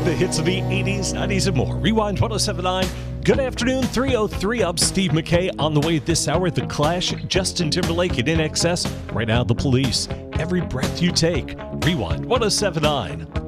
The hits of the 80s, 90s, and more. Rewind 1079. Good afternoon, 303. I'm Steve McKay. On the way this hour, The Clash, Justin Timberlake, and In Excess. Right now, The Police. Every breath you take. Rewind 1079.